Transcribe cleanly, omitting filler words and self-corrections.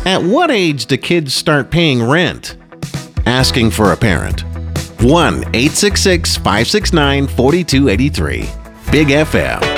At what age do kids start paying rent? Asking for a parent. 1-866-569-4283. Big FM.